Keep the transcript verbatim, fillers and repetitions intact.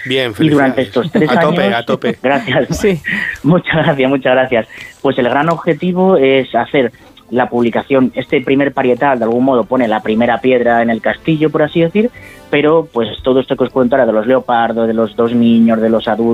Bien, y durante estos tres a años... tope, a tope. Gracias. Sí. Muchas gracias, muchas gracias. Pues el gran objetivo es hacer la publicación, este primer parietal de algún modo pone la primera piedra en el castillo, por así decir, pero pues todo esto que os cuento ahora de los leopardos, de los dos niños, de los adultos,